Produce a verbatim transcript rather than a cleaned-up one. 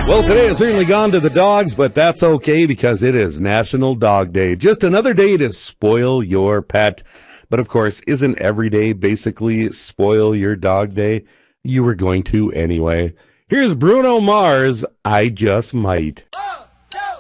Well, today has certainly gone to the dogs, but that's okay because it is National Dog Day. Just another day to spoil your pet. But of course, isn't every day basically spoil your dog day? You were going to anyway. Here's Bruno Mars, I Just Might.